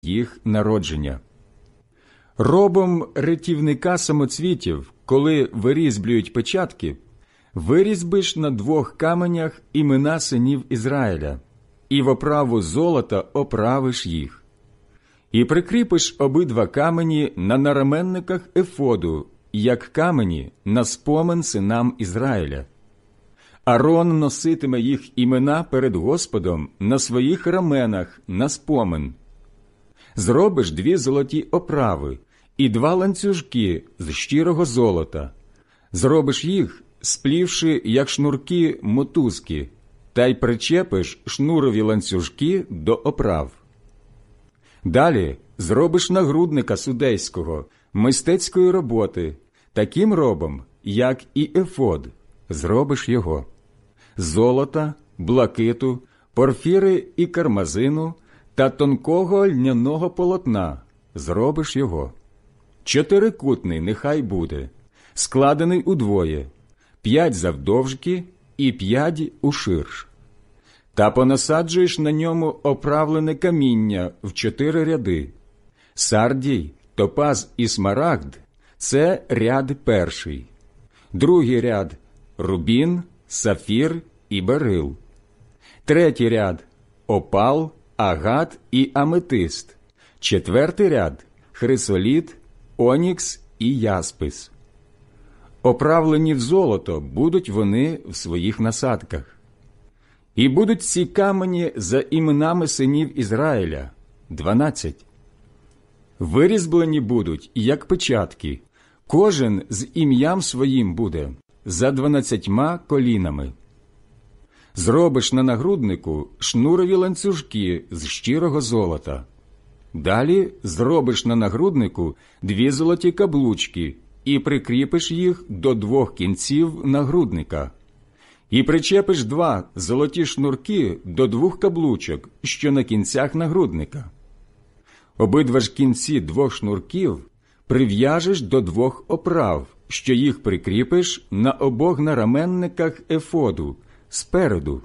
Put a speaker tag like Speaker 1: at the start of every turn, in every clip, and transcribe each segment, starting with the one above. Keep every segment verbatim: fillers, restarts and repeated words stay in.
Speaker 1: їх народження. Робом рятівника самоцвітів, коли вирізблюють печатки, вирізбиш на двох каменях імена синів Ізраїля, і в оправу золота оправиш їх. І прикріпиш обидва камені на нараменниках ефоду, як камені на спомин синам Ізраїля. Арон носитиме їх імена перед Господом на своїх раменах на спомин. Зробиш дві золоті оправи і два ланцюжки з щирого золота. Зробиш їх, сплівши, як шнурки мотузки, та й причепиш шнурові ланцюжки до оправ. Далі зробиш нагрудника судейського, мистецької роботи, таким робом, як і ефод, зробиш його. Золота, блакиту, порфіри і кармазину та тонкого льняного полотна зробиш його. Чотирикутний нехай буде, складений удвоє, п'ять завдовжки і п'ять уширш. Та понасаджуєш на ньому оправлене каміння в чотири ряди. Сардій, топаз і смарагд – це ряд перший. Другий ряд – рубін, сафір і берил. Третій ряд – опал, агат і аметист. Четвертий ряд – хрисоліт, онікс і яспис. Оправлені в золото будуть вони в своїх насадках. І будуть ці камені за іменами синів Ізраїля – дванадцять. Вирізблені будуть, як печатки, кожен з ім'ям своїм буде, за дванадцятьма колінами. Зробиш на нагруднику шнурові ланцюжки з щирого золота. Далі зробиш на нагруднику дві золоті каблучки і прикріпиш їх до двох кінців нагрудника. І причепиш два золоті шнурки до двох каблучок, що на кінцях нагрудника. Обидва ж кінці двох шнурків прив'яжеш до двох оправ, що їх прикріпиш на обох нараменниках ефоду, спереду.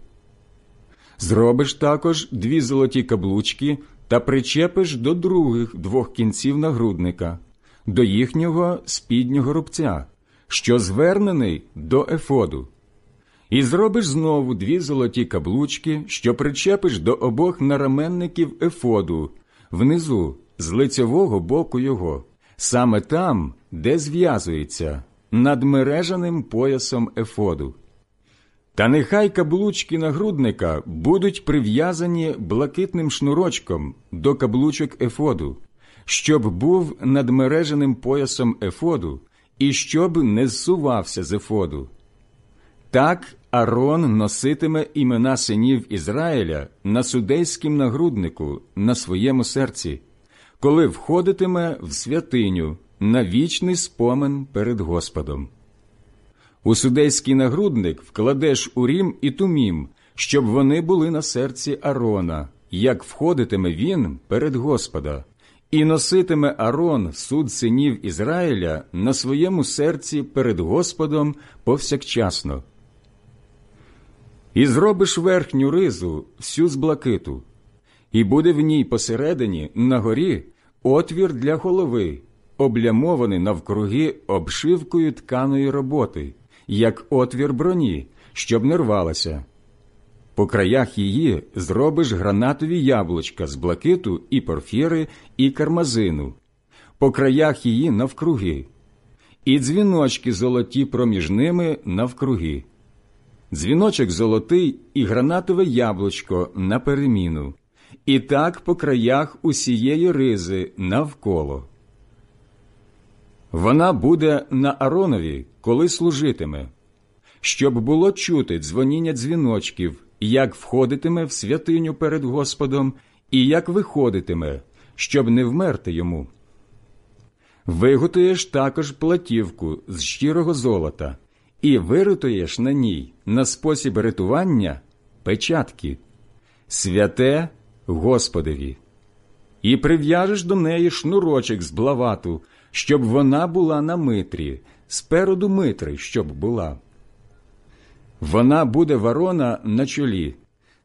Speaker 1: Зробиш також дві золоті каблучки та причепиш до других двох кінців нагрудника, до їхнього спіднього рубця, що звернений до ефоду. І зробиш знову дві золоті каблучки, що причепиш до обох нараменників ефоду, внизу, з лицьового боку його, саме там, де зв'язується, над мережаним поясом ефоду. Та нехай каблучки нагрудника будуть прив'язані блакитним шнурочком до каблучок ефоду, щоб був над мережаним поясом ефоду і щоб не зсувався з ефоду. Так Арон носитиме імена синів Ізраїля на судейськім нагруднику на своєму серці, коли входитиме в святиню на вічний спомин перед Господом. У судейський нагрудник вкладеш урім і тумім, щоб вони були на серці Арона, як входитиме він перед Господа, і носитиме Арон суд синів Ізраїля на своєму серці перед Господом повсякчасно. І зробиш верхню ризу всю з блакиту, і буде в ній посередині, на горі, отвір для голови, облямований навкруги обшивкою тканої роботи, як отвір броні, щоб не рвалася. По краях її зробиш гранатові яблучка з блакиту і порфіри, і кармазину, по краях її навкруги, і дзвіночки золоті проміж ними навкруги. Дзвіночок золотий і гранатове яблучко на переміну, і так по краях усієї ризи навколо. Вона буде на Аронові, коли служитиме, щоб було чути дзвоніння дзвіночків, як входитиме в святиню перед Господом і як виходитиме, щоб не вмерти йому. Виготуєш також платівку з щирого золота і виритуєш на ній на спосіб ритування печатки «Святе Господеві». І прив'яжеш до неї шнурочок з блавату, щоб вона була на митрі, спереду митри, щоб була. Вона буде в Арона на чолі,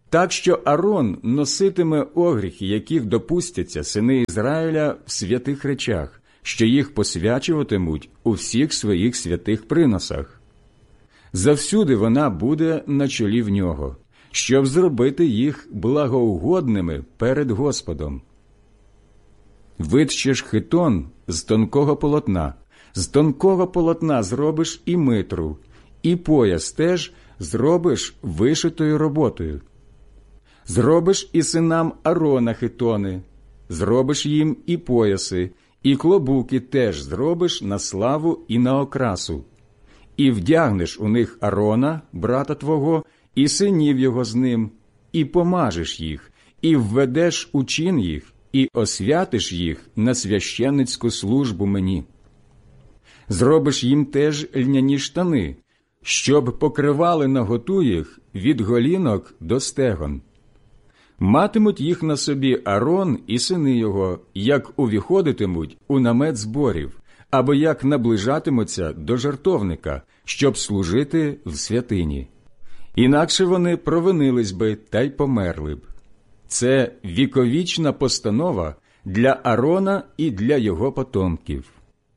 Speaker 1: Так що Арон носитиме огріхи, яких допустяться сини Ізраїля в святих речах, що їх посвячуватимуть у всіх своїх святих приносах. Завсюди вона буде на чолі в нього, щоб зробити їх благоугодними перед Господом. Витщеш хитон з тонкого полотна, з тонкого полотна зробиш і митру, і пояс теж зробиш вишитою роботою. Зробиш і синам Арона хитони, зробиш їм і пояси, і клобуки теж зробиш на славу і на окрасу. І вдягнеш у них Арона, брата твого, і синів його з ним, і помажеш їх, і введеш у чин їх, і освятиш їх на священницьку службу мені. Зробиш їм теж льняні штани, щоб покривали наготу їх від голінок до стегон. Матимуть їх на собі Арон і сини його, як увіходитимуть у намет зборів, або як наближатимуться до жертовника, щоб служити в святині. Інакше вони провинились би та й померли б. Це віковічна постанова для Арона і для його потомків.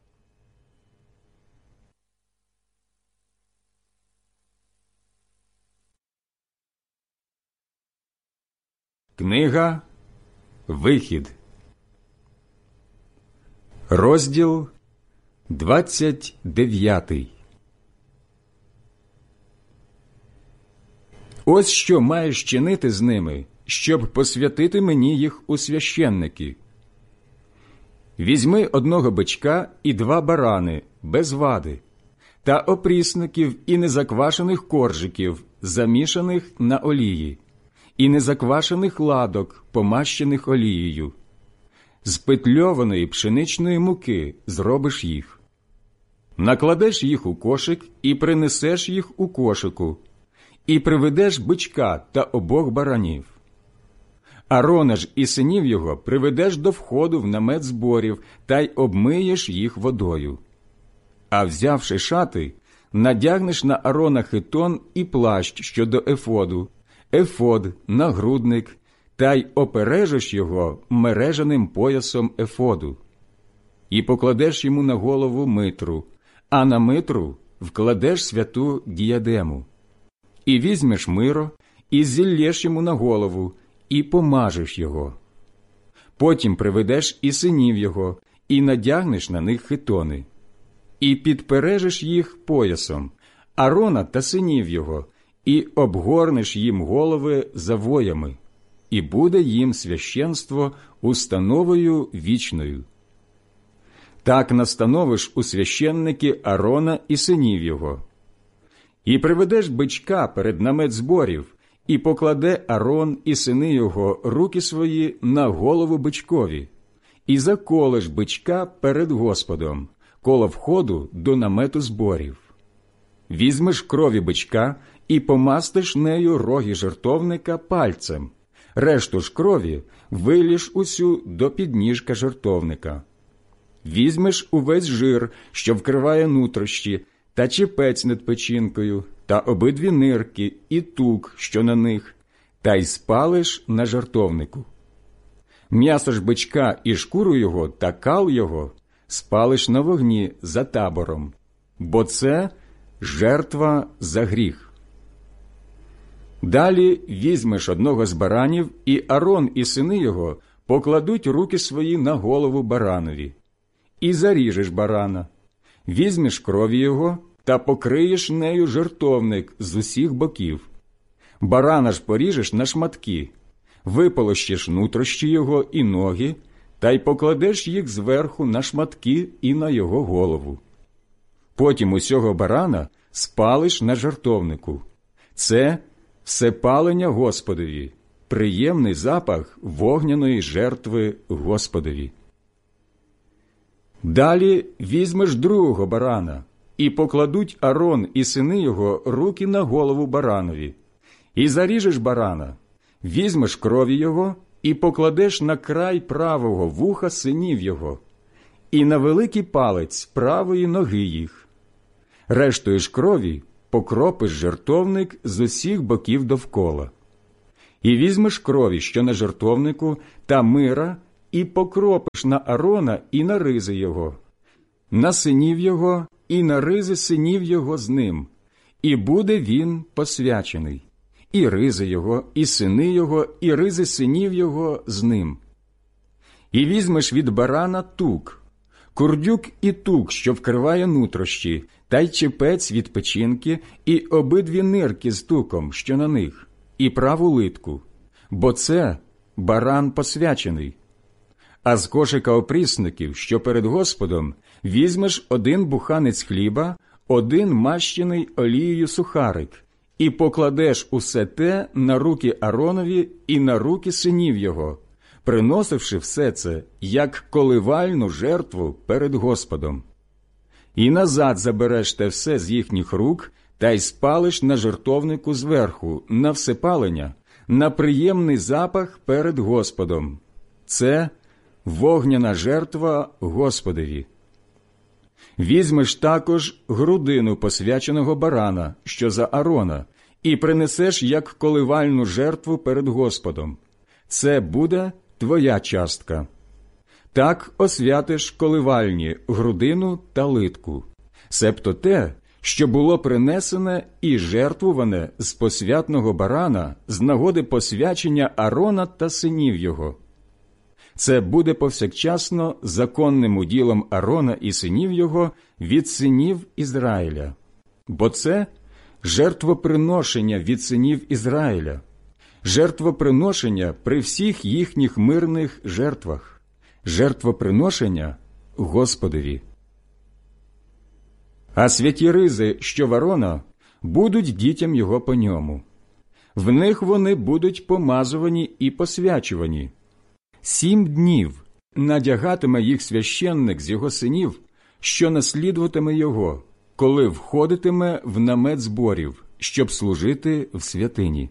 Speaker 1: Книга Вихід, розділ двадцять дев'ятий. Ось що маєш чинити з ними, щоб посвятити мені їх у священники. Візьми одного бичка і два барани, без вади, та опрісників і незаквашених коржиків, замішаних на олії, і незаквашених ладок, помащених олією. З петльованої пшеничної муки зробиш їх. Накладеш їх у кошик і принесеш їх у кошику, і приведеш бичка та обох баранів. Арона ж і синів його приведеш до входу в намет зборів та й обмиєш їх водою. А взявши шати, надягнеш на Арона хитон і плащ щодо ефоду, ефод, нагрудник, та й опережеш його мережаним поясом ефоду. І покладеш йому на голову митру, а на митру вкладеш святу діадему. І візьмеш миро, і зіллєш йому на голову, і помажеш його. Потім приведеш і синів його, і надягнеш на них хитони. І підпережеш їх поясом, Арона та синів його, і обгорнеш їм голови завоями, і буде їм священство установою вічною. Так настановиш у священники Арона і синів його. І приведеш бичка перед намет зборів, і покладе Арон і сини його руки свої на голову бичкові, і заколеш бичка перед Господом, коло входу до намету зборів. Візьмеш крові бичка і помастиш нею роги жертовника пальцем, решту ж крові виліш усю до підніжка жертовника. Візьмеш увесь жир, що вкриває нутрощі, та чепець над печінкою, та обидві нирки і тук, що на них, та й спалиш на жертовнику. М'ясо ж бичка і шкуру його та кал його спалиш на вогні за табором, бо це жертва за гріх. Далі візьмеш одного з баранів, і Арон і сини його покладуть руки свої на голову баранові. І заріжеш барана, візьмеш крові його та покриєш нею жертовник з усіх боків. Барана ж поріжеш на шматки, виполощиш нутрощі його і ноги, та й покладеш їх зверху на шматки і на його голову. Потім усього барана спалиш на жертовнику. Це всепалення Господові, приємний запах вогняної жертви Господові. Далі візьмеш другого барана, і покладуть Арон і сини його руки на голову баранові. І заріжеш барана, візьмеш крові його і покладеш на край правого вуха синів його, і на великий палець правої ноги їх. Рештою ж крові покропиш жертовник з усіх боків довкола. І візьмеш крові, що на жертовнику, та мира, і покропиш на Аарона і на ризи його, на синів його і на ризи синів його з ним, і буде він посвячений, і ризи його, і сини його, і ризи синів його з ним. І візьмеш від барана тук, курдюк і тук, що вкриває нутрощі, та й чепець від печінки, і обидві нирки з туком, що на них, і праву литку, бо це баран посвячений. А з кошика опрісників, що перед Господом, візьмеш один буханець хліба, один мащений олією сухарик, і покладеш усе те на руки Ааронові і на руки синів його, приносивши все це, як коливальну жертву перед Господом. І назад забереш те все з їхніх рук, та й спалиш на жертовнику зверху, на всепалення, на приємний запах перед Господом. Це вогняна жертва Господові. Візьмеш також грудину посвяченого барана, що за Аарона, і принесеш як коливальну жертву перед Господом. Це буде твоя частка. Так освятиш коливальні грудину та литку, себто те, що було принесене і жертвуване з посвятного барана з нагоди посвячення Аарона та синів його. Це буде повсякчасно законним уділом Аарона і синів його від синів Ізраїля, бо це жертвоприношення від синів Ізраїля, жертвоприношення при всіх їхніх мирних жертвах, жертвоприношення Господові. А святі ризи, що в Аарона, будуть дітям його по ньому. В них вони будуть помазувані і посвячувані. Сім днів надягатиме їх священник з його синів, що наслідуватиме його, коли входитиме в намет зборів, щоб служити в святині.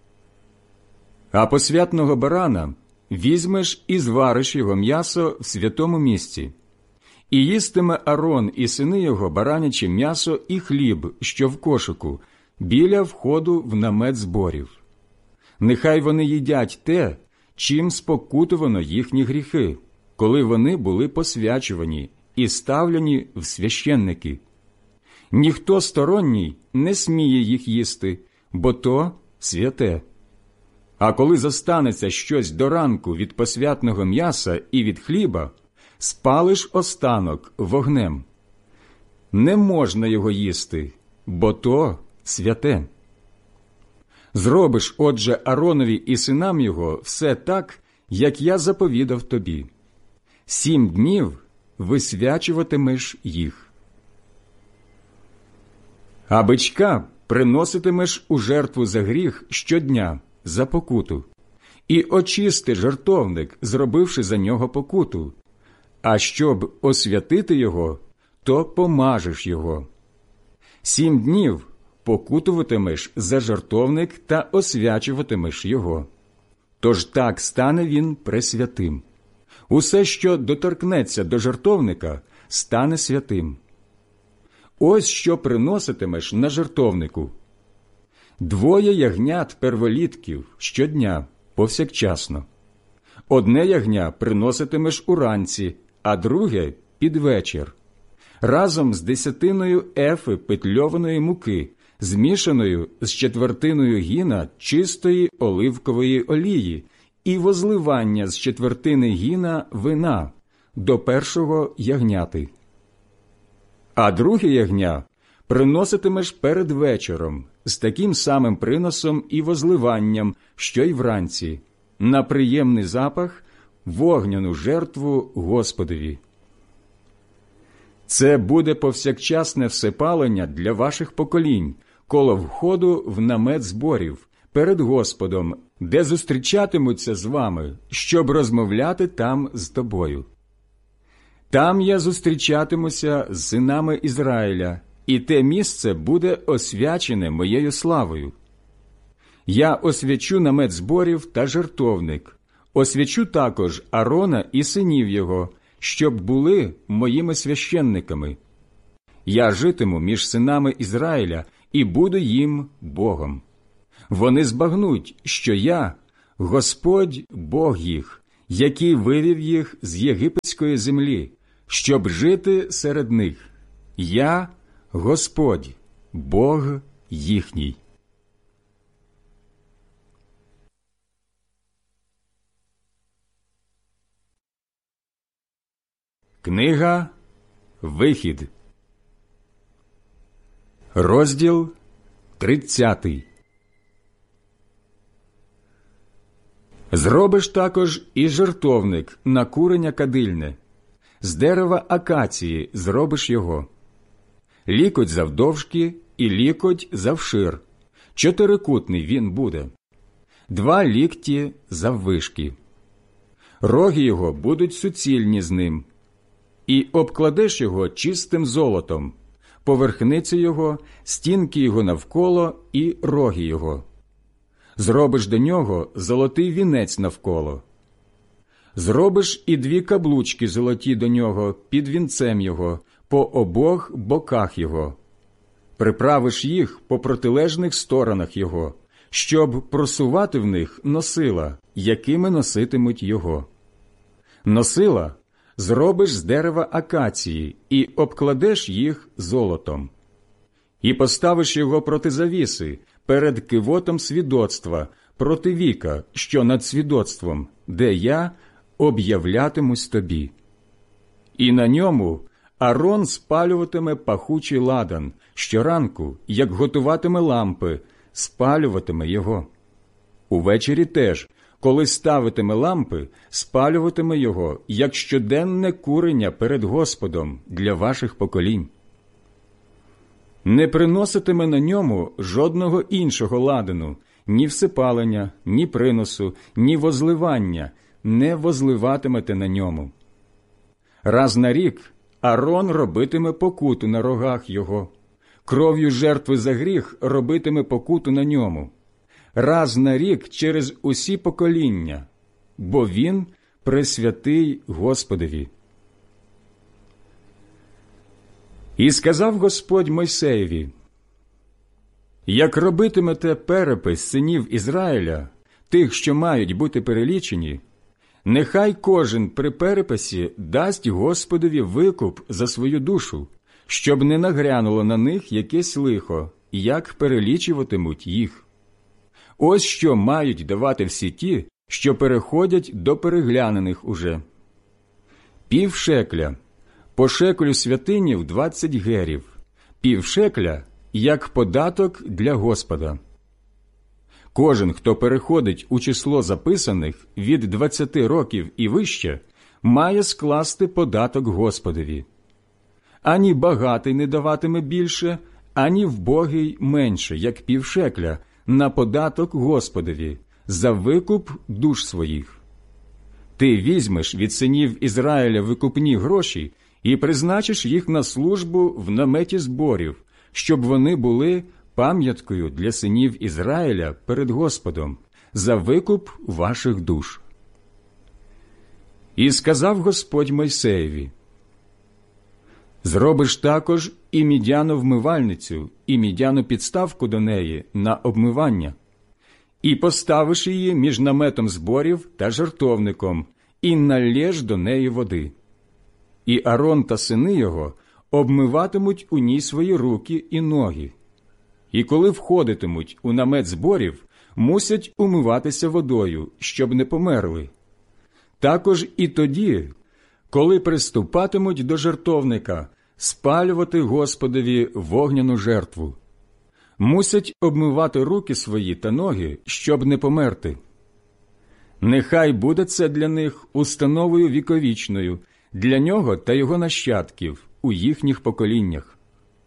Speaker 1: А посвятного барана візьмеш і звариш його м'ясо в святому місці. І їстиме Аарон і сини його бараняче м'ясо і хліб, що в кошику, біля входу в намет зборів. Нехай вони їдять те, чим спокутувано їхні гріхи, коли вони були посвячувані і ставлені в священники. Ніхто сторонній не сміє їх їсти, бо то святе. А коли зостанеться щось до ранку від посвятного м'яса і від хліба, спалиш останок вогнем. Не можна його їсти, бо то святе. Зробиш, отже, Ааронові і синам його все так, як я заповідав тобі. Сім днів висвячуватимеш їх. А бичка приноситимеш у жертву за гріх щодня, за покуту, і очисти жертовник, зробивши за нього покуту. А щоб освятити його, то помажеш його. Сім днів покутуватимеш за жертовник та освячуватимеш його. Тож так стане він пресвятим. Усе, що доторкнеться до жертовника, стане святим. Ось що приноситимеш на жертовнику. Двоє ягнят перволітків щодня, повсякчасно. Одне ягня приноситимеш уранці, а друге – під вечір, разом з десятиною ефи петльованої муки, змішаною з четвертиною гіна чистої оливкової олії і возливання з четвертини гіна вина до першого ягняти. А друге ягня приноситимеш перед вечором з таким самим приносом і возливанням, що й вранці, на приємний запах, вогняну жертву Господові. Це буде повсякчасне всепалення для ваших поколінь, коло входу в намет зборів, перед Господом, де зустрічатимуться з вами, щоб розмовляти там з тобою. Там я зустрічатимуся з синами Ізраїля, і те місце буде освячене моєю славою. Я освячу намет зборів та жертовник, освячу також Аарона і синів його, щоб були моїми священниками. Я житиму між синами Ізраїля і буду їм Богом. Вони збагнуть, що я Господь Бог їх, який вивів їх з єгипетської землі, щоб жити серед них. Я – Господь, Бог їхній». Книга Вихід, розділ тридцятий. Зробиш також і жертовник на курення кадильне. З дерева акації зробиш його. Лікоть завдовжки і лікоть завшир. Чотирикутний він буде. Два лікті заввишки. Роги його будуть суцільні з ним. І обкладеш його чистим золотом, поверхниці його, стінки його навколо і роги його. Зробиш до нього золотий вінець навколо. Зробиш і дві каблучки золоті до нього під вінцем його, по обох боках його. Приправиш їх по протилежних сторонах його, щоб просувати в них носила, якими носитимуть його. Носила зробиш з дерева акації і обкладеш їх золотом. І поставиш його проти завіси, перед кивотом свідоцтва, проти віка, що над свідоцтвом, де я об'являтимусь тобі. І на ньому Арон спалюватиме пахучий ладан, щоранку, як готуватиме лампи, спалюватиме його. Увечері теж, коли ставитиме лампи, спалюватиме його, як щоденне курення перед Господом для ваших поколінь. Не приноситиме на ньому жодного іншого ладану, ні всипалення, ні приносу, ні возливання, не возливатимете на ньому. Раз на рік Арон робитиме покуту на рогах його, кров'ю жертви за гріх робитиме покуту на ньому. Раз на рік через усі покоління, бо він пресвятий Господові. І сказав Господь Мойсеєві: «Як робитимете перепис синів Ізраїля, тих, що мають бути перелічені, нехай кожен при переписі дасть Господові викуп за свою душу, щоб не нагрянуло на них якесь лихо, як перелічуватимуть їх. Ось що мають давати всі ті, що переходять до переглянених уже. Пів шекля, по шекелю святинів двадцять герів, пів шекля, як податок для Господа. Кожен, хто переходить у число записаних від двадцяти років і вище, має скласти податок Господові. Ані багатий не даватиме більше, ані вбогий менше, як пів шекля, на податок Господові, за викуп душ своїх. Ти візьмеш від синів Ізраїля викупні гроші і призначиш їх на службу в наметі зборів, щоб вони були пам'яткою для синів Ізраїля перед Господом, за викуп ваших душ». І сказав Господь Мойсеєві: «Зробиш також і мідяну вмивальницю, і мідяну підставку до неї на обмивання, і поставиш її між наметом зборів та жертовником, і налєш до неї води. І Арон та сини його обмиватимуть у ній свої руки і ноги. І коли входитимуть у намет зборів, мусять умиватися водою, щоб не померли. Також і тоді, коли приступатимуть до жертовника, спалювати Господові вогняну жертву. Мусять обмивати руки свої та ноги, щоб не померти. Нехай буде це для них установою віковічною, для нього та його нащадків у їхніх поколіннях».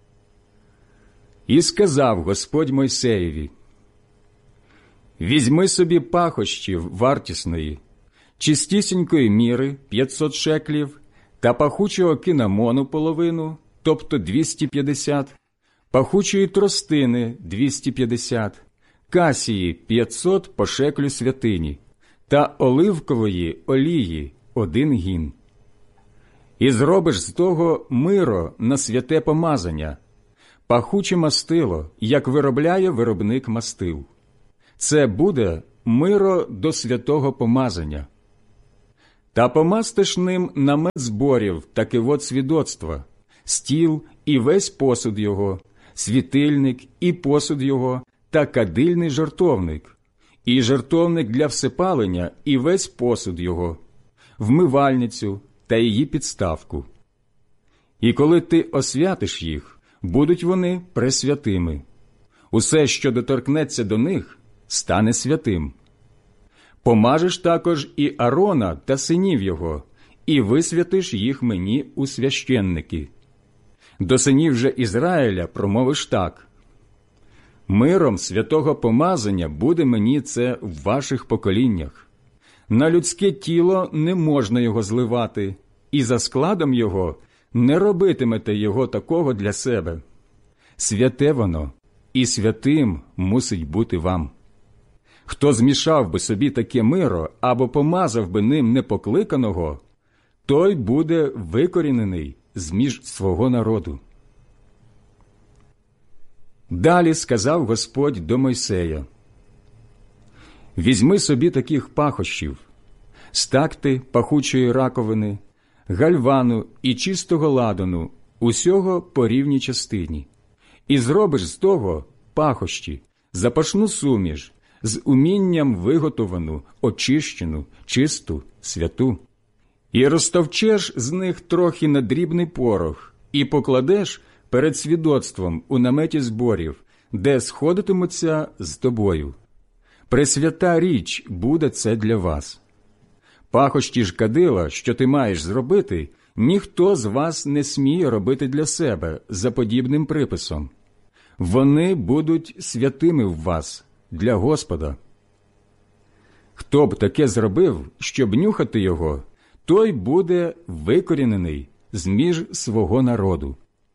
Speaker 1: І сказав Господь Мойсеєві: «Візьми собі пахощів вартісної, чистісінької міри п'ятсот шеклів, та пахучого кинамону половину, тобто двісті п'ятдесят, пахучої тростини двісті п'ятдесят, касії п'ятсот по шеклю святині, та оливкової олії один гін. І зробиш з того миро на святе помазання, пахуче мастило, як виробляє виробник мастил. Це буде миро до святого помазання. Та помастиш ним намет зборів та кивот свідоцтва, стіл і весь посуд його, світильник і посуд його, та кадильний жертовник, і жертовник для всепалення і весь посуд його, вмивальницю та її підставку. І коли ти освятиш їх, будуть вони пресвятими. Усе, що доторкнеться до них, стане святим. Помажеш також і Арона та синів його, і висвятиш їх мені у священники. До синів же Ізраїля промовиш так: миром святого помазання буде мені це в ваших поколіннях. На людське тіло не можна його зливати, і за складом його не робитимете його такого для себе. Святе воно, і святим мусить бути вам. Хто змішав би собі таке миро або помазав би ним непокликаного, той буде викорінений з-між свого народу. Далі сказав Господь до Мойсея: «Візьми собі таких пахощів, стакти пахучої раковини, гальвану і чистого ладану, усього по рівній частині, і зробиш з того пахощі, запашну суміш, з умінням виготовану, очищену, чисту, святу. І розтовчеш з них трохи на дрібний порох, і покладеш перед свідоцтвом у наметі зборів, де сходитимуться з тобою. Пресвята річ буде це для вас. Пахощі ж кадила, що ти маєш зробити, ніхто з вас не сміє робити для себе за подібним приписом. Вони будуть святими в вас, для Господа. Хто б таке зробив, щоб нюхати його, той буде викорінений з-між свого народу».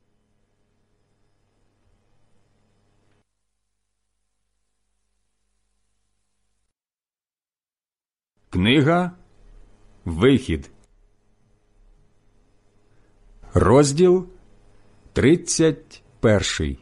Speaker 1: Книга Вихід, розділ тридцять перший.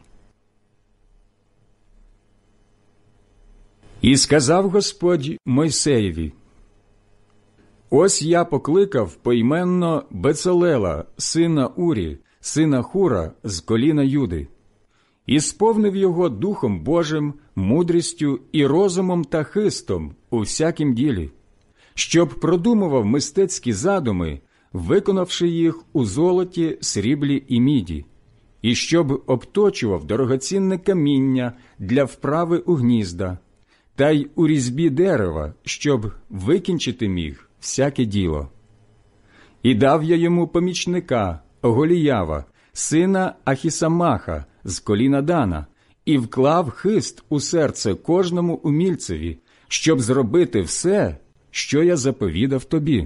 Speaker 1: І сказав Господь Мойсеєві: «Ось я покликав поіменно Бецалела, сина Урі, сина Хура, з коліна Юди, і сповнив його Духом Божим, мудрістю і розумом та хистом у всякім ділі, щоб продумував мистецькі задуми, виконавши їх у золоті, сріблі і міді, і щоб обточував дорогоцінне каміння для вправи у гнізда, та й у різьбі дерева, щоб викінчити міг всяке діло. І дав я йому помічника Оголіява, сина Ахісамаха, з коліна Дана, і вклав хист у серце кожному умільцеві, щоб зробити все, що я заповідав тобі.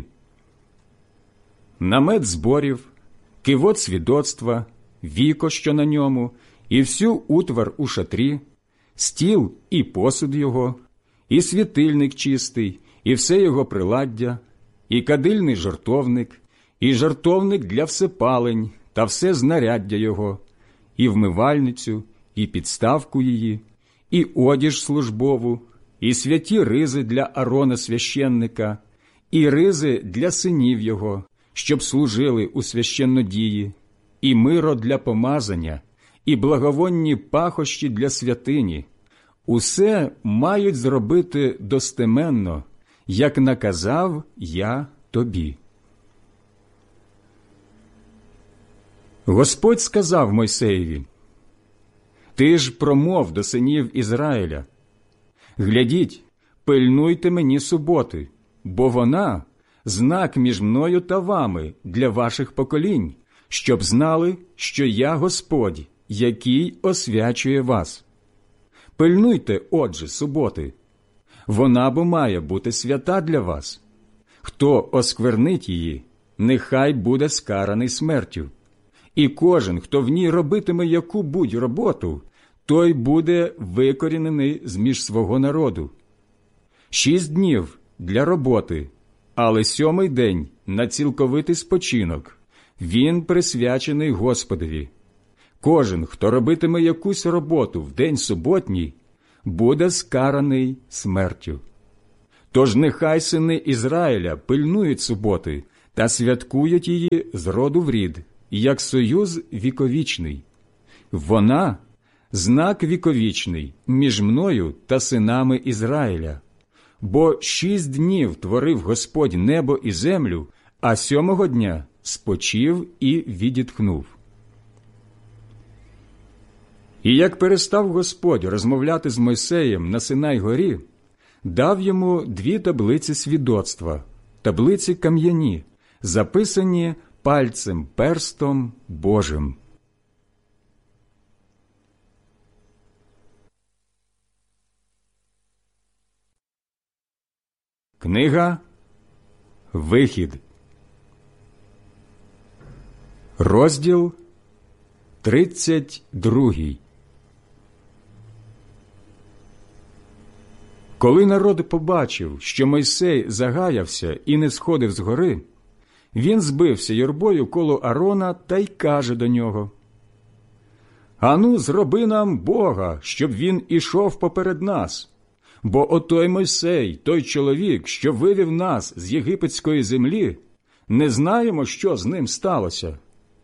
Speaker 1: Намет зборів, кивот свідоцтва, віко, що на ньому, і всю утвар у шатрі, стіл і посуд його, і світильник чистий, і все його приладдя, і кадильний жертовник, і жертовник для всепалень, та все знаряддя його, і вмивальницю, і підставку її, і одіж службову, і святі ризи для Арона священника, і ризи для синів його, щоб служили у священнодії, і миро для помазання, і благовонні пахощі для святині. Усе мають зробити достеменно, як наказав я тобі». Господь сказав Мойсеєві: «Ти ж промов до синів Ізраїля: глядіть, пильнуйте мені суботи, бо вона – знак між мною та вами для ваших поколінь, щоб знали, що я Господь, який освячує вас. Пильнуйте, отже, суботи. Вона бо має бути свята для вас. Хто осквернить її, нехай буде скараний смертю. І кожен, хто в ній робитиме яку-будь роботу, той буде викорінений з-між свого народу. Шість днів для роботи, але сьомий день на цілковитий спочинок. Він присвячений Господові. Кожен, хто робитиме якусь роботу в день суботній, буде скараний смертю. Тож нехай сини Ізраїля пильнують суботи та святкують її з роду в рід, як союз віковічний. Вона – знак віковічний між мною та синами Ізраїля. Бо шість днів творив Господь небо і землю, а сьомого дня спочив і відітхнув. І як перестав Господь розмовляти з Мойсеєм на Синай-горі, дав йому дві таблиці свідоцтва, таблиці кам'яні, записані пальцем перстом Божим. Книга Вихід, розділ тридцять другий. Коли народ побачив, що Мойсей загаявся і не сходив з гори, він збився юрбою коло Арона та й каже до нього: «Ану, зроби нам Бога, щоб він ішов поперед нас. Бо отой Мойсей, той чоловік, що вивів нас з єгипетської землі, не знаємо, що з ним сталося».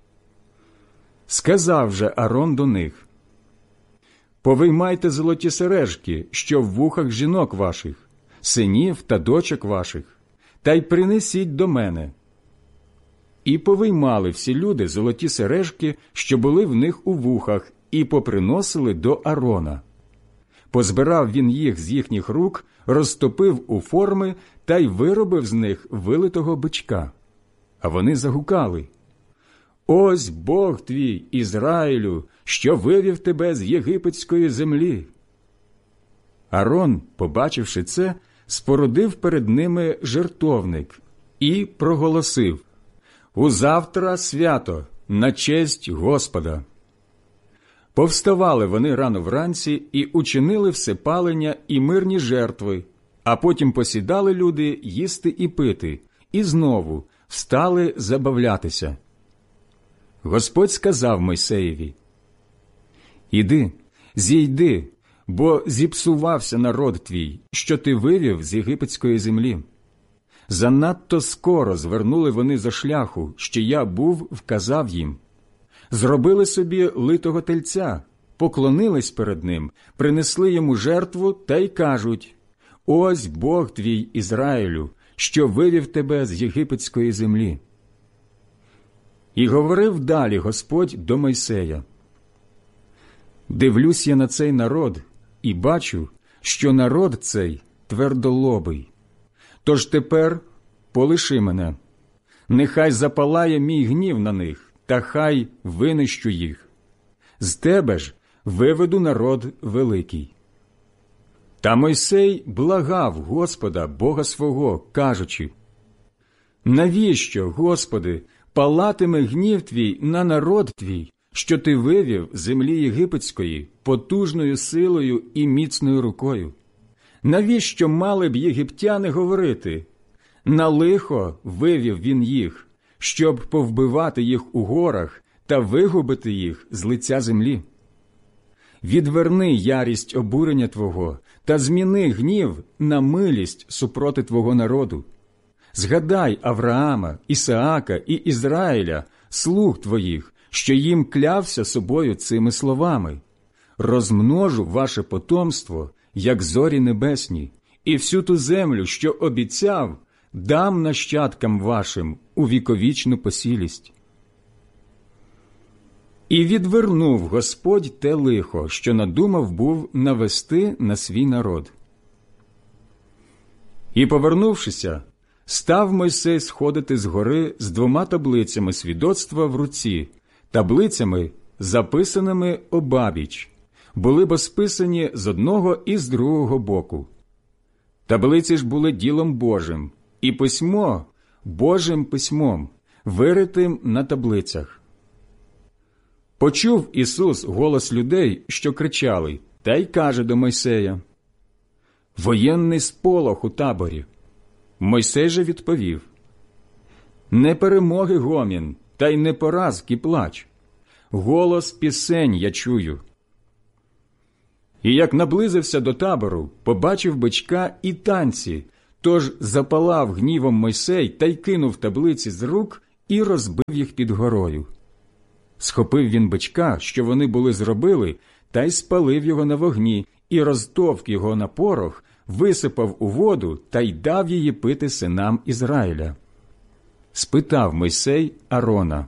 Speaker 1: Сказав же Арон до них: «Повиймайте золоті сережки, що в вухах жінок ваших, синів та дочок ваших, та й принесіть до мене». І повиймали всі люди золоті сережки, що були в них у вухах, і поприносили до Арона. Позбирав він їх з їхніх рук, розтопив у форми та й виробив з них вилитого бичка. А вони загукали: «Ось Бог твій, Ізраїлю, що вивів тебе з єгипетської землі». Арон, побачивши це, спорудив перед ними жертовник і проголосив: «Узавтра свято, на честь Господа». Повставали вони рано вранці і учинили всепалення і мирні жертви, а потім посідали люди їсти і пити, і знову встали забавлятися. Господь сказав Мойсеєві: «Іди, зійди, бо зіпсувався народ твій, що ти вивів з єгипетської землі». Занадто скоро звернули вони зо шляху, що я був вказав їм. Зробили собі литого тельця, поклонились перед ним, принесли йому жертву та й кажуть: «Ось Бог твій, Ізраїлю, що вивів тебе з єгипетської землі». І говорив далі Господь до Мойсея: «Дивлюсь я на цей народ і бачу, що народ цей твердолобий. Тож тепер полиши мене, нехай запалає мій гнів на них, та хай винищу їх. З тебе ж виведу народ великий». Та Мойсей благав Господа, Бога свого, кажучи: «Навіщо, Господи, палатиме гнів твій на народ твій, що ти вивів з землі єгипетської потужною силою і міцною рукою? Навіщо мали б єгиптяни говорити: на лихо вивів він їх, щоб повбивати їх у горах та вигубити їх з лиця землі? Відверни ярість обурення Твого та зміни гнів на милість супроти Твого народу. Згадай Авраама, Ісаака і Ізраїля, слуг Твоїх, що їм клявся собою цими словами: розмножу ваше потомство, як зорі небесні, і всю ту землю, що обіцяв, дам нащадкам вашим у віковічну посілість». І відвернув Господь те лихо, що надумав був навести на свій народ. І, повернувшися, став Мойсей сходити з гори з двома таблицями свідоцтва в руці, таблицями, записаними обабіч, були бо списані з одного і з другого боку. Таблиці ж були ділом Божим, і письмо Божим письмом, виритим на таблицях. Почув Ісус голос людей, що кричали, та й каже до Мойсея: «Воєнний сполох у таборі». Мойсей же відповів: «Не перемоги гомін, та й не поразки плач. Голос пісень я чую». І як наблизився до табору, побачив бичка і танці, Тож запалав гнівом Мойсей та й кинув таблиці з рук і розбив їх під горою. Схопив він бичка, що вони були зробили, та й спалив його на вогні, і розтовк його на порох, висипав у воду та й дав її пити синам Ізраїля. Спитав Мойсей Арона: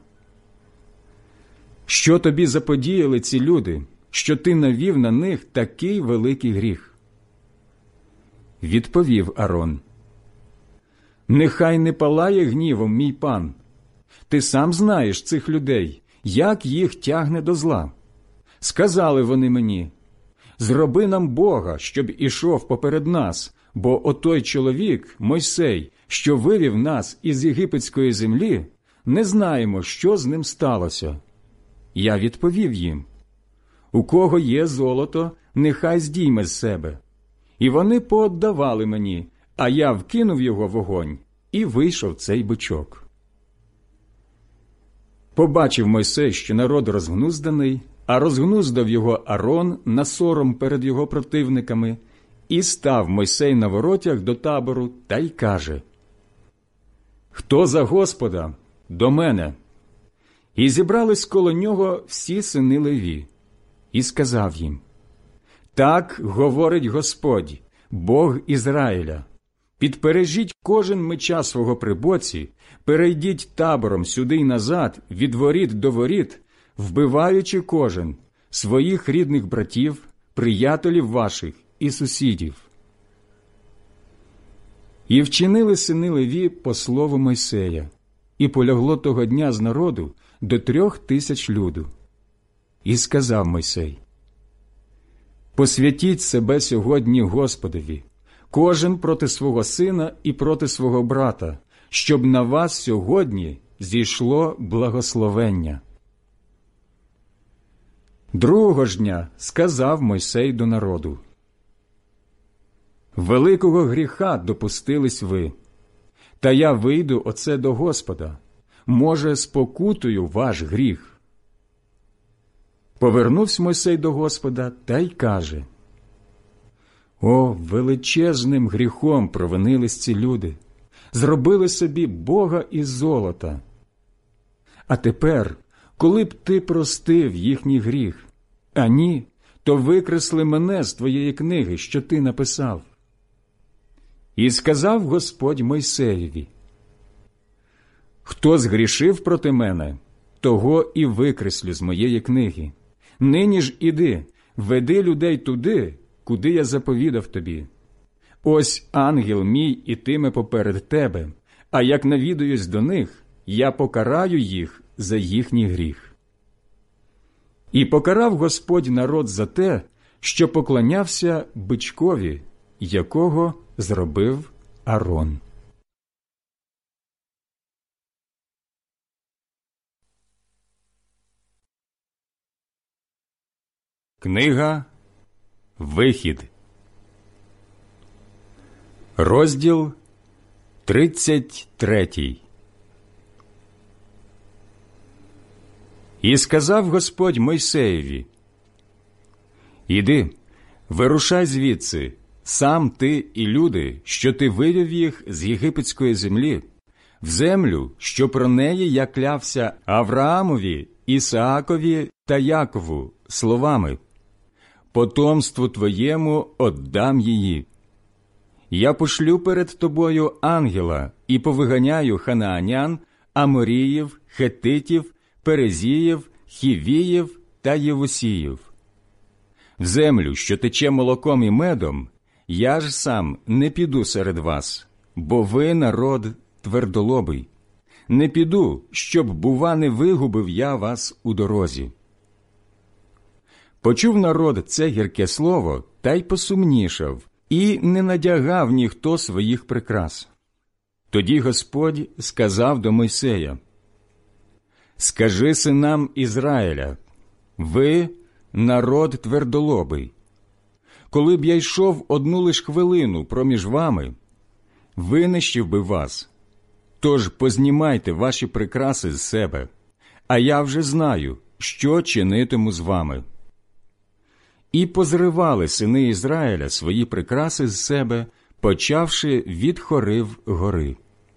Speaker 1: «Що тобі заподіяли ці люди, що ти навів на них такий великий гріх?» Відповів Арон: «Нехай не палає гнівом мій пан. Ти сам знаєш цих людей, як їх тягне до зла. Сказали вони мені: зроби нам Бога, щоб ішов поперед нас, бо отой чоловік, Мойсей, що вивів нас із єгипетської землі, не знаємо, що з ним сталося». Я відповів їм: «У кого є золото, нехай здійме з себе». І вони пооддавали мені, а я вкинув його в вогонь, і вийшов цей бичок. Побачив Мойсей, що народ розгнузданий, а розгнуздав його Арон на сором перед його противниками, і став Мойсей на воротях до табору та й каже: «Хто за Господа? До мене!» І зібрались коло нього всі сини Леві. І сказав їм: «Так говорить Господь, Бог Ізраїля: підпережіть кожен меча свого при боці, перейдіть табором сюди й назад, від воріт до воріт, вбиваючи кожен своїх рідних братів, приятелів ваших і сусідів». І вчинили сини Леві по слову Мойсея, і полягло того дня з народу до трьох тисяч люду. І сказав Мойсей: «Посвятіть себе сьогодні Господові, кожен проти свого сина і проти свого брата, щоб на вас сьогодні зійшло благословення». Другого ж дня сказав Мойсей до народу: «Великого гріха допустились ви, та я вийду оце до Господа, може, спокутую ваш гріх». Повернувся Мойсей до Господа та й каже: «О, величезним гріхом провинились ці люди, зробили собі Бога із золота. А тепер, коли б ти простив їхній гріх, а ні, то викресли мене з твоєї книги, що ти написав». І сказав Господь Мойсеєві: «Хто згрішив проти мене, того і викреслю з моєї книги. Нині ж іди, веди людей туди, куди я заповідав тобі. Ось ангел мій ітиме поперед тебе, а як навідаюсь до них, я покараю їх за їхній гріх». І покарав Господь народ за те, що поклонявся бичкові, якого зробив Арон. Книга Вихід, розділ тридцять третій. І сказав Господь Мойсеєві: «Іди, вирушай звідси, сам ти і люди, що ти вивів їх з єгипетської землі, в землю, що про неї я клявся Авраамові, Ісаакові та Якову словами: потомству твоєму отдам її. Я пошлю перед тобою ангела і повиганяю ханаанян, аморіїв, хетитів, перезіїв, хівіїв та євусіїв. В землю, що тече молоком і медом, я ж сам не піду серед вас, бо ви народ твердолобий. Не піду, щоб, бува, не вигубив я вас у дорозі». Почув народ це гірке слово, та й посумнішав, і не надягав ніхто своїх прикрас. Тоді Господь сказав до Мойсея: «Скажи синам Ізраїля: ви народ твердолобий. Коли б я йшов одну лиш хвилину проміж вами, винищив би вас. Тож познімайте ваші прикраси з себе, а я вже знаю, що чинитиму з вами». І позривали сини Ізраїля свої прикраси з себе почавши від Хорив гори.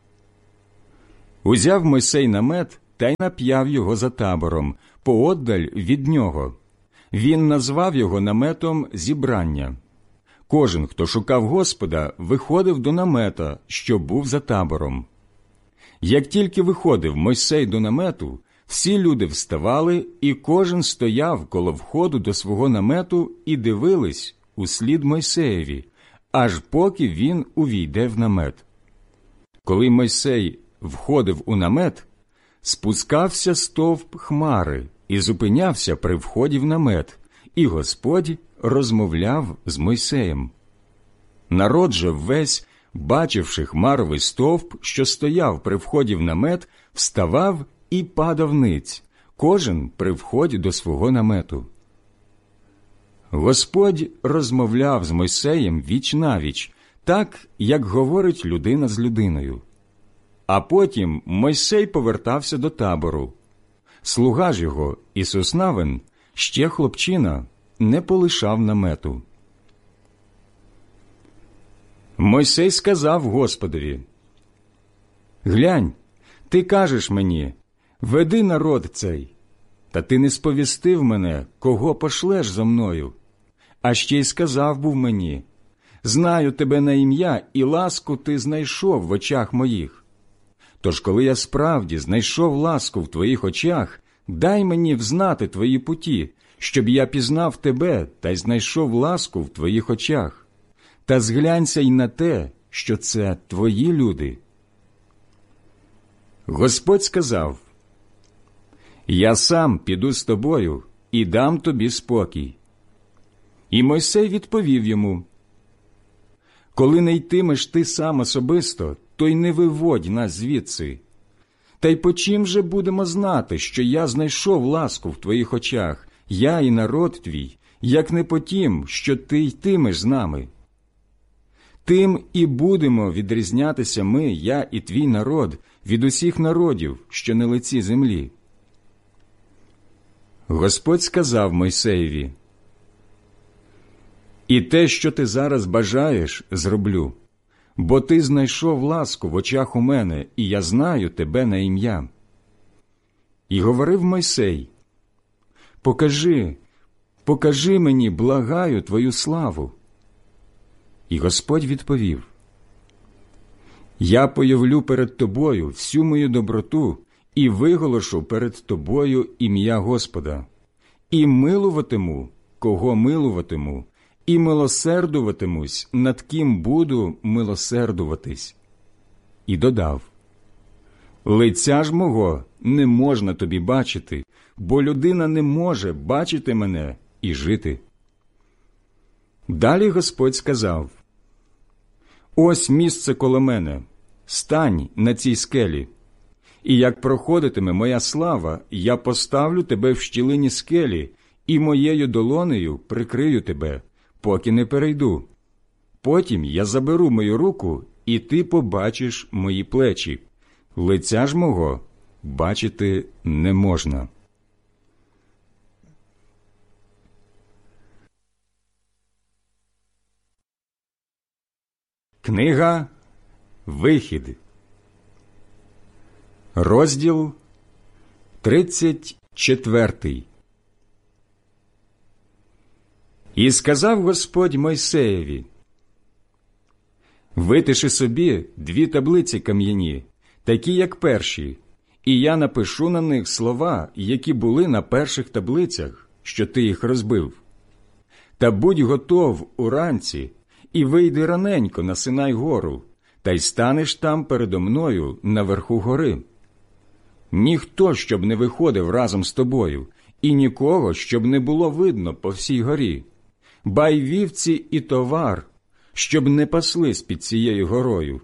Speaker 1: Узяв Мойсей намет та й нап'яв його за табором, поодаль від нього. Він назвав його наметом зібрання. Кожен, хто шукав Господа, виходив до намета, що був за табором. Як тільки виходив Мойсей до намету, всі люди вставали, і кожен стояв коло входу до свого намету і дивились услід Мойсеєві, аж поки він увійде в намет. Коли Мойсей входив у намет, спускався стовп хмари і зупинявся при вході в намет, і Господь розмовляв з Мойсеєм. Народ же весь, бачивши хмаровий стовп, що стояв при вході в намет, вставав і падав ниць, кожен при вході до свого намету. Господь розмовляв з Мойсеєм віч-навіч, так, як говорить людина з людиною. А потім Мойсей повертався до табору. Слуга ж його, Ісус Навин, ще хлопчина, не полишав намету. Мойсей сказав Господові: «Глянь, ти кажеш мені, веди народ цей, та ти не сповістив мене, кого пошлеш за мною. А ще й сказав був мені: знаю тебе на ім'я, і ласку ти знайшов в очах моїх. Тож, коли я справді знайшов ласку в твоїх очах, дай мені взнати твої путі, щоб я пізнав тебе та й знайшов ласку в твоїх очах. Та зглянься й на те, що це твої люди». Господь сказав: «Я сам піду з тобою і дам тобі спокій». І Мойсей відповів йому: «Коли не йтимеш ти сам особисто, то й не виводь нас звідси. Та й по чим же будемо знати, що я знайшов ласку в твоїх очах, я і народ твій, як не по тім, що ти йтимеш з нами? Тим і будемо відрізнятися ми, я і твій народ, від усіх народів, що на лиці землі». Господь сказав Мойсеєві: «І те, що ти зараз бажаєш, зроблю, бо ти знайшов ласку в очах у мене, і я знаю тебе на ім'я». І говорив Мойсей: «Покажи, покажи мені, благаю, твою славу». І Господь відповів: «Я появлю перед тобою всю мою доброту і виголошу перед тобою ім'я Господа, і милуватиму, кого милуватиму, і милосердуватимусь, над ким буду милосердуватись». І додав: «Лиця ж мого не можна тобі бачити, бо людина не може бачити мене і жити». Далі Господь сказав: «Ось місце коло мене, стань на цій скелі, і як проходитиме моя слава, я поставлю тебе в щілині скелі, і моєю долонею прикрию тебе, поки не перейду. Потім я заберу мою руку, і ти побачиш мої плечі. Лиця ж мого бачити не можна». Книга «Вихід», розділ тридцять четвертий. І сказав Господь Мойсеєві: «Витиши собі дві таблиці кам'яні, такі, як перші, і я напишу на них слова, які були на перших таблицях, що ти їх розбив. Та будь готов уранці, і вийди раненько на Синай гору, та й станеш там передо мною наверху гори. Ніхто, щоб не виходив разом з тобою, і нікого, щоб не було видно по всій горі, ба й вівці і товар, щоб не паслись під цією горою».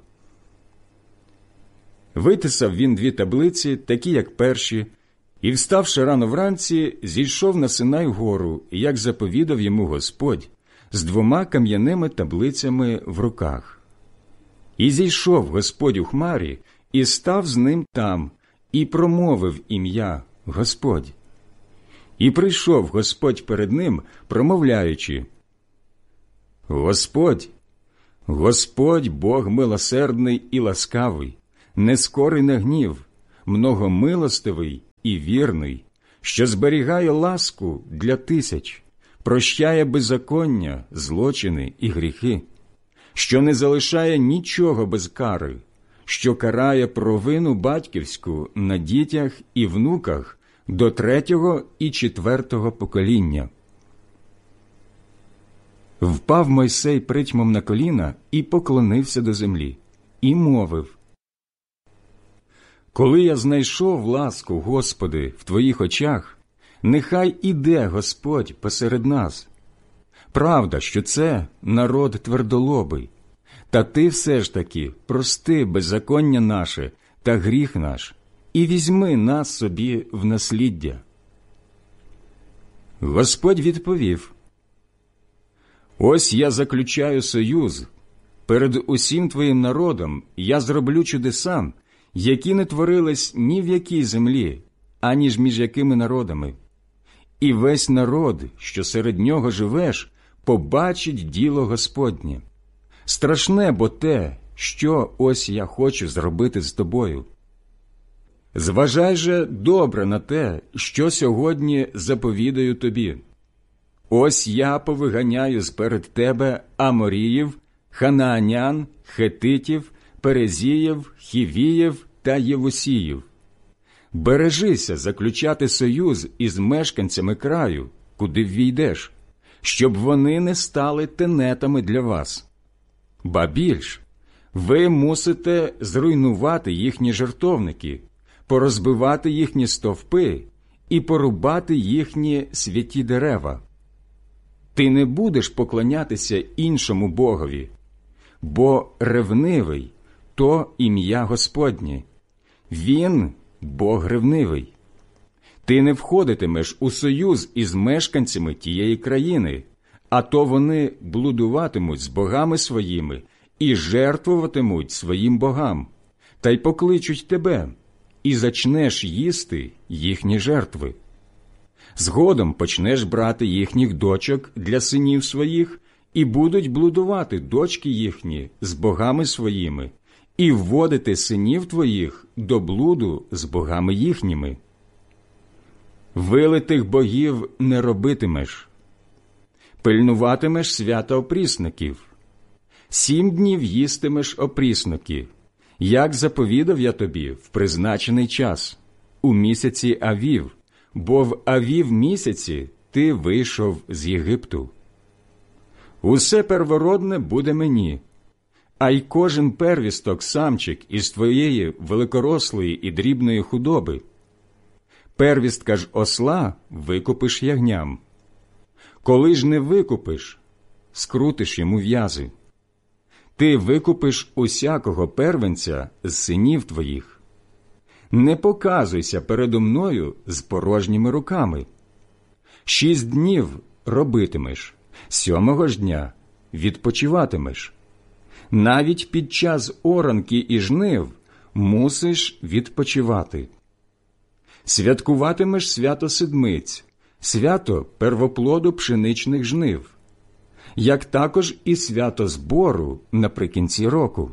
Speaker 1: Витисав він дві таблиці, такі, як перші, і, вставши рано вранці, зійшов на Синай гору, як заповідав йому Господь, з двома кам'яними таблицями в руках. І зійшов Господь у хмарі, і став з ним там, і промовив ім'я Господь. І прийшов Господь перед ним, промовляючи: «Господь, Господь Бог милосердний і ласкавий, не скорий на гнів, многомилостивий і вірний, що зберігає ласку для тисяч, прощає беззаконня, злочини і гріхи, що не залишає нічого без кари, що карає провину батьківську на дітях і внуках до третього і четвертого покоління. Впав Мойсей притьмом на коліна і поклонився до землі, і мовив: «Коли я знайшов ласку, Господи, в Твоїх очах, нехай іде Господь посеред нас. Правда, що це народ твердолобий, та Ти все ж таки прости беззаконня наше та гріх наш, і візьми нас собі в насліддя». Господь відповів: «Ось я заключаю союз. Перед усім твоїм народом я зроблю чудеса, які не творились ні в якій землі, ані ж між якими народами. І весь народ, що серед нього живеш, побачить діло Господнє. Страшне бо те, що ось я хочу зробити з тобою. Зважай же добре на те, що сьогодні заповідаю тобі. Ось я повиганяю сперед тебе Аморіїв, Ханаанян, Хетитів, Перезіїв, Хівіїв та Євусіїв. Бережися заключати союз із мешканцями краю, куди ввійдеш, щоб вони не стали тенетами для вас. Ба більш, ви мусите зруйнувати їхні жертовники, порозбивати їхні стовпи і порубати їхні святі дерева. Ти не будеш поклонятися іншому богові, бо ревнивий – то ім'я Господнє. Він – Бог ревнивий. Ти не входитимеш у союз із мешканцями тієї країни, а то вони блудуватимуть з богами своїми і жертвуватимуть своїм богам, та й покличуть тебе, і зачнеш їсти їхні жертви. Згодом почнеш брати їхніх дочок для синів своїх, і будуть блудувати дочки їхні з богами своїми, і вводити синів твоїх до блуду з богами їхніми. Вилитих богів не робитимеш. Пильнуватимеш свята опрісників. Сім днів їстимеш опрісники, як заповідав я тобі в призначений час, у місяці Авів, бо в Авів місяці ти вийшов з Єгипту. Усе первородне буде мені, а й кожен первісток самчик із твоєї великорослої і дрібної худоби. Первістка ж осла викупиш ягням. Коли ж не викупиш, скрутиш йому в'язи. Ти викупиш усякого первенця з синів твоїх. Не показуйся передо мною з порожніми руками. Шість днів робитимеш, сьомого ж дня відпочиватимеш. Навіть під час оранки і жнив мусиш відпочивати. Святкуватимеш свято седмиць, свято первоплоду пшеничних жнив, як також і свято збору наприкінці року.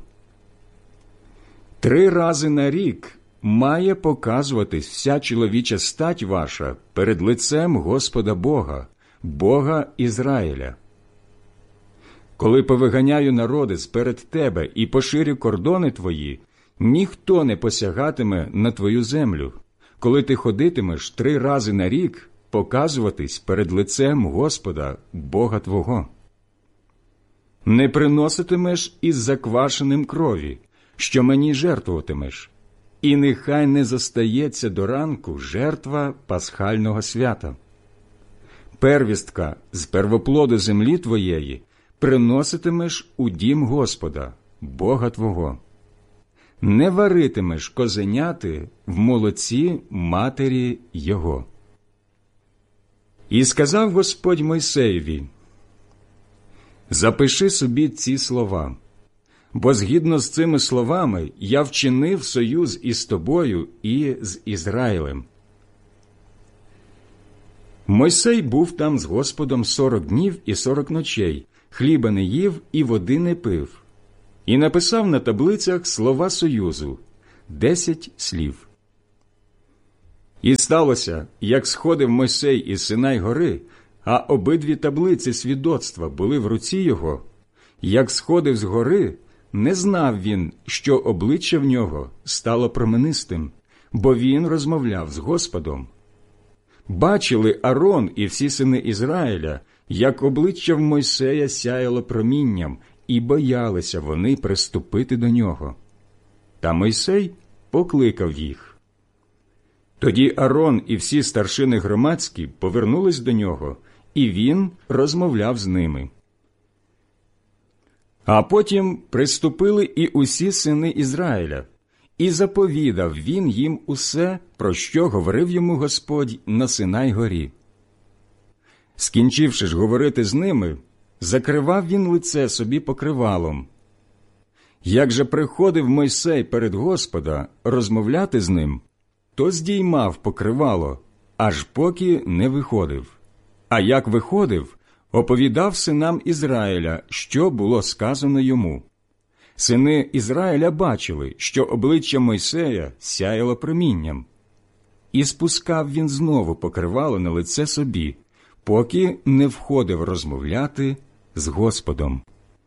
Speaker 1: Три рази на рік має показуватись вся чоловіча стать ваша перед лицем Господа Бога, Бога Ізраїля. Коли повиганяю народи сперед тебе і поширю кордони твої, ніхто не посягатиме на твою землю, коли ти ходитимеш три рази на рік показуватись перед лицем Господа, Бога твого. Не приноситимеш із заквашеним крові, що мені жертвуватимеш, і нехай не застається до ранку жертва пасхального свята. Первістка з первоплоду землі твоєї приноситимеш у дім Господа, Бога твого. Не варитимеш козеняти в молоці матері його. І сказав Господь Мойсеєві: «Запиши собі ці слова, бо згідно з цими словами я вчинив союз із тобою і з Ізраїлем». Мойсей був там з Господом сорок днів і сорок ночей, хліба не їв і води не пив, і написав на таблицях слова союзу, десять слів. І сталося, як сходив Мойсей із Синай гори, а обидві таблиці свідоцтва були в руці його, як сходив з гори, не знав він, що обличчя в нього стало променистим, бо він розмовляв з Господом. Бачили Арон і всі сини Ізраїля, як обличчя в Мойсея сяяло промінням, і боялися вони приступити до нього. Та Мойсей покликав їх. Тоді Арон і всі старшини громадські повернулись до нього, і він розмовляв з ними. А потім приступили і усі сини Ізраїля, і заповідав він їм усе, про що говорив йому Господь на Синай горі. Скінчивши ж говорити з ними, закривав він лице собі покривалом. Як же приходив Мойсей перед Господа розмовляти з ним, то здіймав покривало, аж поки не виходив. А як виходив, оповідав синам Ізраїля, що було сказано йому. Сини Ізраїля бачили, що обличчя Мойсея сяяло промінням. І спускав він знову покривало на лице собі, поки не входив розмовляти з Господом.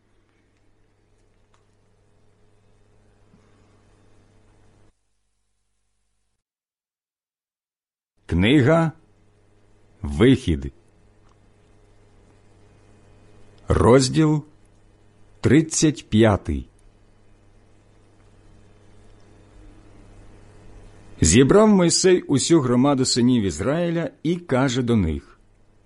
Speaker 1: Книга Вихід, розділ тридцять п'ятий. Зібрав Мойсей усю громаду синів Ізраїля і каже до них: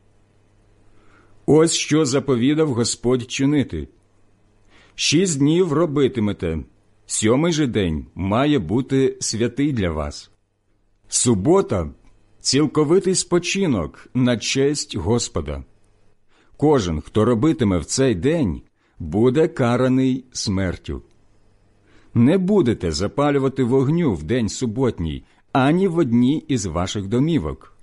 Speaker 1: «Ось що заповідав Господь чинити. Шість днів робитимете, сьомий же день має бути святий для вас. Субота – цілковитий спочинок на честь Господа. Кожен, хто робитиме в цей день, буде караний смертю. Не будете запалювати вогню в день суботній, ані в одній із ваших домівок».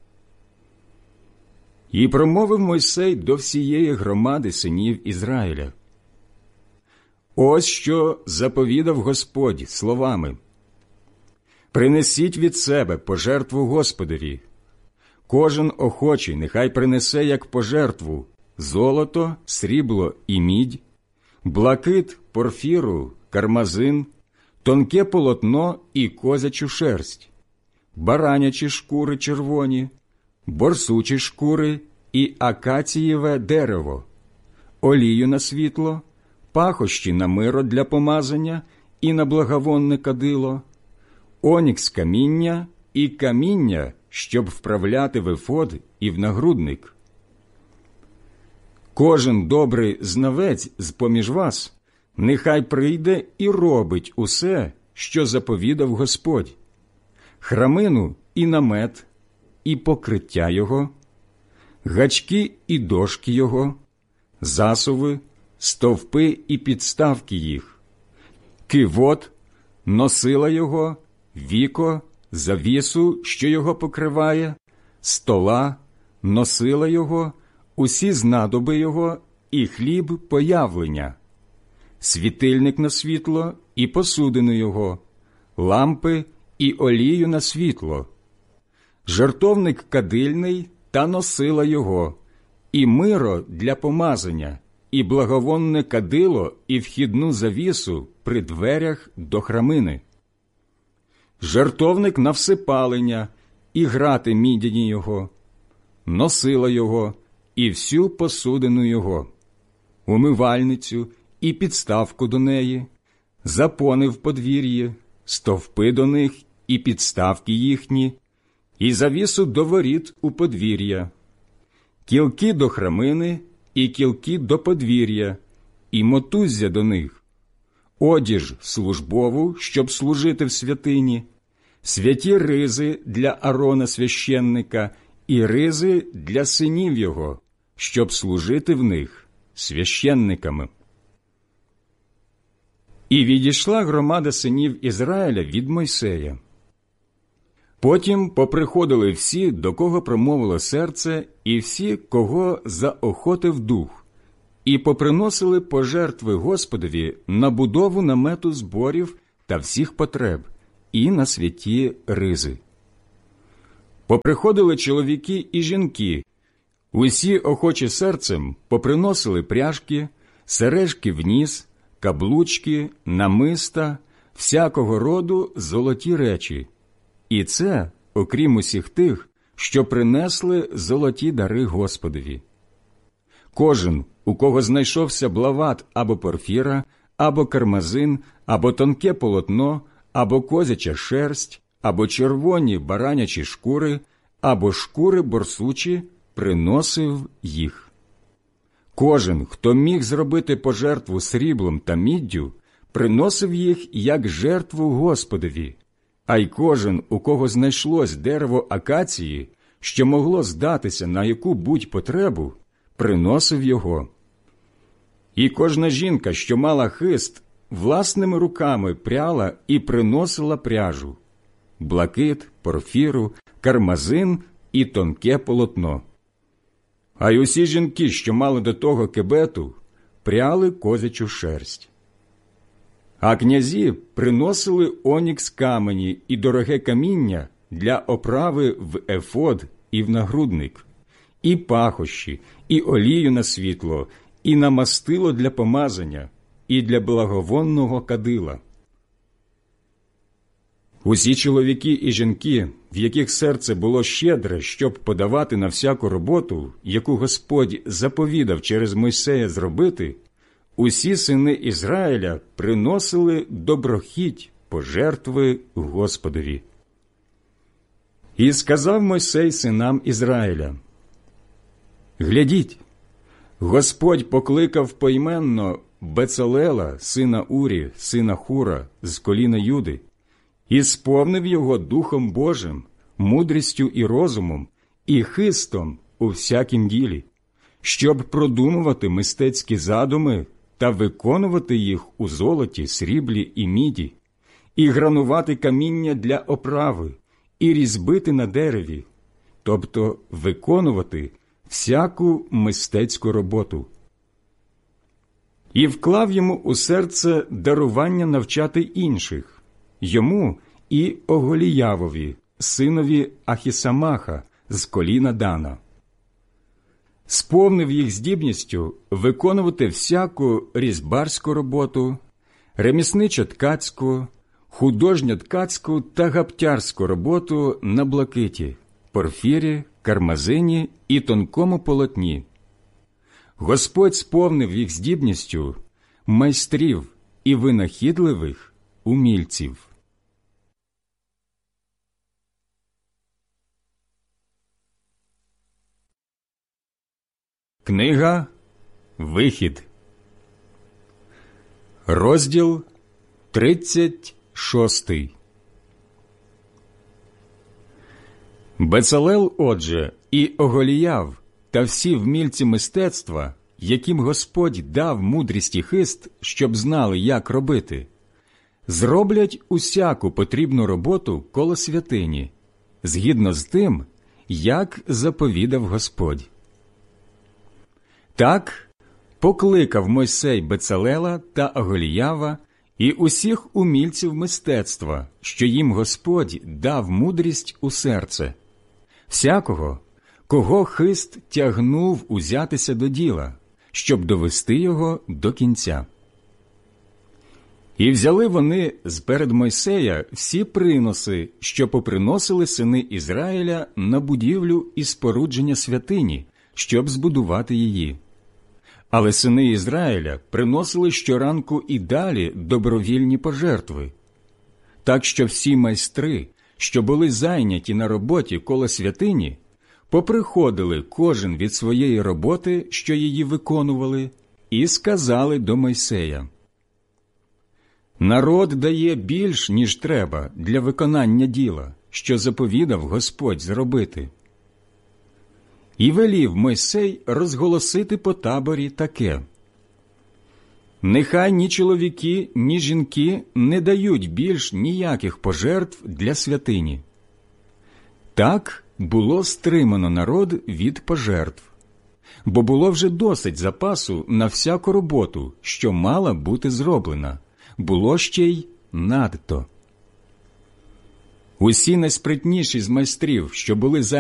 Speaker 1: І промовив Мойсей до всієї громади синів Ізраїля: «Ось що заповідав Господь словами: принесіть від себе пожертву Господові. Кожен охочий нехай принесе як пожертву золото, срібло і мідь, блакит, порфіру, кармазин, тонке полотно і козячу шерсть, баранячі шкури червоні, борсучі шкури і акацієве дерево, олію на світло, пахощі на миро для помазання і на благовонне кадило, онікс каміння і каміння, щоб вправляти в ефод і в нагрудник. Кожен добрий знавець з-поміж вас нехай прийде і робить усе, що заповідав Господь: храмину і намет, і покриття його, гачки і дошки його, засуви, стовпи і підставки їх, кивот, носила його, віко, завісу, що його покриває, стола, носила його, усі знадоби його і хліб появлення, світильник на світло і посудину його, лампи і олію на світло, жертовник кадильний та носила його, і миро для помазання, і благовонне кадило і вхідну завісу при дверях до храмини, жертовник на всипалення і грати мідяні його, носила його і всю посудину його, умивальницю і підставку до неї, запони в подвір'ї, стовпи до них і підставки їхні, і завісу до воріт у подвір'я, кілки до храмини і кілки до подвір'я, і мотуззя до них, одіж службову, щоб служити в святині, святі ризи для Арона священника і ризи для синів його, щоб служити в них священниками. І відійшла громада синів Ізраїля від Мойсея. Потім поприходили всі, до кого промовило серце, і всі, кого заохотив дух, і поприносили пожертви Господові на будову намету зборів та всіх потреб, і на святі ризи. Поприходили чоловіки і жінки, усі охочі серцем поприносили пряжки, сережки в ніс, каблучки, намиста, всякого роду золоті речі. І це, окрім усіх тих, що принесли золоті дари Господові. Кожен, у кого знайшовся блават або порфіра, або кармазин, або тонке полотно, або козяча шерсть, або червоні баранячі шкури, або шкури борсучі, приносив їх. Кожен, хто міг зробити пожертву сріблом та міддю, приносив їх як жертву Господові, а й кожен, у кого знайшлось дерево акації, що могло здатися на яку-будь потребу, приносив його. І кожна жінка, що мала хист, власними руками пряла і приносила пряжу – блакит, порфіру, кармазин і тонке полотно. А й усі жінки, що мали до того кебету, пряли козячу шерсть. А князі приносили онікс камені і дороге каміння для оправи в ефод і в нагрудник, і пахощі, і олію на світло, і на мастило для помазання, і для благовонного кадила. Усі чоловіки і жінки, в яких серце було щедре, щоб подавати на всяку роботу, яку Господь заповідав через Мойсея зробити, усі сини Ізраїля приносили доброхіть пожертви Господові. І сказав Мойсей синам Ізраїля: «Глядіть, Господь покликав поіменно Бецалела, сина Урі, сина Хура, з коліна Юди, і сповнив його Духом Божим, мудрістю і розумом, і хистом у всякім ділі, щоб продумувати мистецькі задуми та виконувати їх у золоті, сріблі і міді, і гранувати каміння для оправи, і різьбити на дереві, тобто виконувати всяку мистецьку роботу. І вклав йому у серце дарування навчати інших, йому і Оголіявові, синові Ахісамаха, з коліна Дана. Сповнив їх здібністю виконувати всяку різьбарську роботу, ремісничо-ткацьку, художньо-ткацьку та гаптярську роботу на блакиті, порфірі, кармазині і тонкому полотні. Господь сповнив їх здібністю майстрів і винахідливих умільців. Книга «Вихід», розділ тридцять шостий. Бецалел, отже, і Оголіяв та всі вмільці мистецтва, яким Господь дав мудрість і хист, щоб знали, як робити, зроблять усяку потрібну роботу коло святині, згідно з тим, як заповідав Господь. Так покликав Мойсей Бецалела та Оголіява і усіх умільців мистецтва, що їм Господь дав мудрість у серце, всякого, кого хист тягнув узятися до діла, щоб довести його до кінця. І взяли вони зперед Мойсея всі приноси, що поприносили сини Ізраїля на будівлю і спорудження святині, щоб збудувати її. Але сини Ізраїля приносили щоранку і далі добровільні пожертви. Так що всі майстри, що були зайняті на роботі коло святині, поприходили кожен від своєї роботи, що її виконували, і сказали до Мойсея: «Народ дає більш, ніж треба для виконання діла, що заповідав Господь зробити». І велів Мойсей розголосити по таборі таке: «Нехай ні чоловіки, ні жінки не дають більш ніяких пожертв для святині». Так було стримано народ від пожертв. бо було вже досить запасу на всяку роботу, що мала бути зроблена. Було ще й надто. Усі найспритніші з майстрів, що були